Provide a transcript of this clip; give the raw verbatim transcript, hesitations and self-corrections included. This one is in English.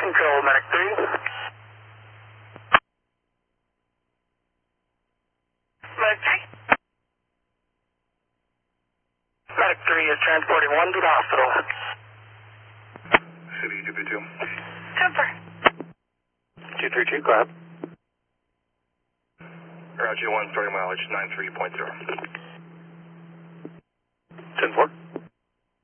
Control, Medic three. Medic three. Medic three is transporting one to the hospital. City two three two. Temper. two three two, go ahead. Roger one, starting mileage nine three point zero.